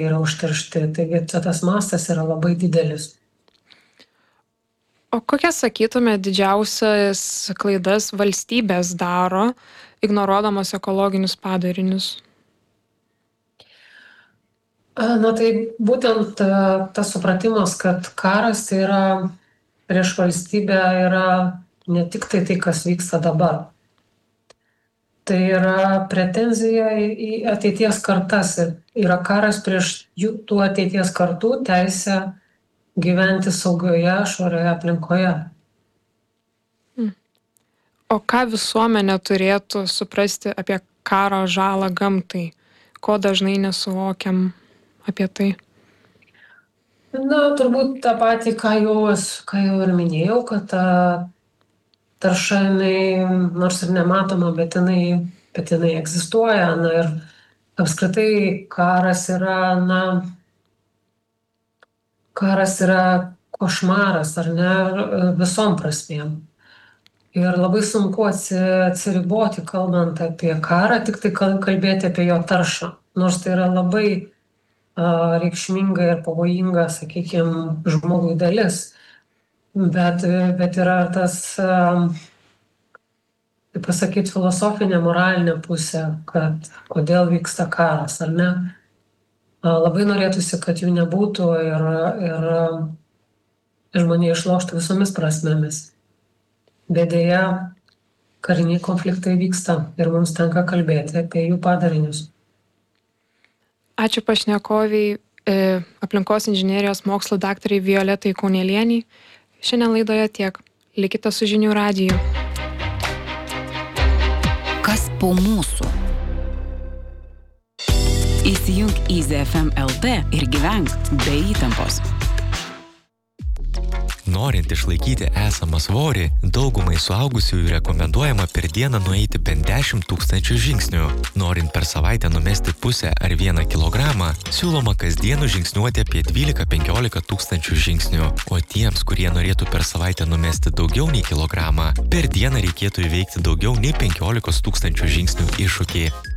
yra užteršti. Taigi čia tas mastas yra labai didelis. O kokias, sakytume, didžiausias klaidas valstybės daro, ignoruodamos ekologinius padarinius? Na tai būtent tas supratimas, kad karas tai yra prieš valstybę yra ne tik tai, kas vyksta dabar. Tai yra pretenzija į ateities kartas ir yra karas prieš tų ateities kartų teisę gyventi saugioje, švarioje aplinkoje. O ką visuomenė turėtų suprasti apie karo žalą gamtai? Ko dažnai nesuvokiam apie tai? Na, turbūt tą patį, ką jau ir minėjau, kad ta tarša, nors ir nematoma, bet jinai egzistuoja. Na ir apskritai karas yra košmaras, ar ne, visom prasmėm. Ir labai sunku atsiriboti, kalbant apie karą, tik tai kalbėti apie jo taršą. Nors tai yra labai reikšminga ir pavojinga, sakykime, žmogui dalis. Bet yra tas, kaip pasakyti, filosofinė, moralinė pusė, kad kodėl vyksta karas, ar ne? Labai norėtųsi, kad jų nebūtų ir žmonija išloštų visomis prasmėmis. Bet deja, kariniai konfliktai vyksta ir mums tenka kalbėti apie jų padarinius. Ačiū pašnekoviai, aplinkos inžinerijos mokslo daktarai Violetai Kaunelienei. Šiandien laidoje tiek. Likite su Žinių radiju. Kas po mūsų? Įsijunk Easy FM LT ir gyvenk be įtampos. Norint išlaikyti esamą svorį, daugumai suaugusiųjų rekomenduojama per dieną nueiti bent 10 000 žingsnių. Norint per savaitę numesti pusę ar 1 kilogramą, siūloma kasdien žingsniuoti apie 12-15 000 žingsnių. O tiems, kurie norėtų per savaitę numesti daugiau nei kilogramą, per dieną reikėtų įveikti daugiau nei 15 000 žingsnių iššūkį.